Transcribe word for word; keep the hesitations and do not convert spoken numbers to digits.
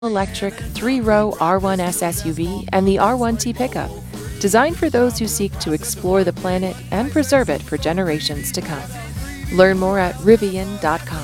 electric three-row R one S S U V and the R one T pickup, designed for those who seek to explore the planet and preserve it for generations to come. Learn more at Rivian dot com.